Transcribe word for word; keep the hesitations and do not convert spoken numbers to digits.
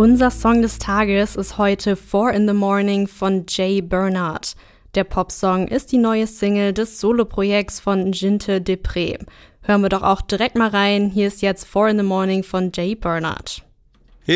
Unser Song des Tages ist heute Four in the Morning von Jay Bernard. Der Popsong ist die neue Single des Soloprojekts von Jinte Deprez. Hören wir doch auch direkt mal rein. Hier ist jetzt Four in the Morning von Jay Bernard.